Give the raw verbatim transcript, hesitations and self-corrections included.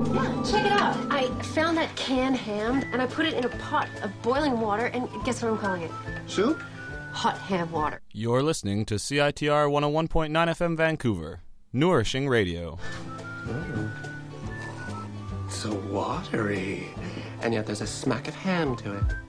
Yeah, check it out. I found that canned ham, and I put it in a pot of boiling water, and guess what I'm calling it? Soup? Hot ham water. You're listening to C I T R one oh one point nine F M Vancouver, nourishing radio. Oh. So watery. And yet there's a smack of ham to it.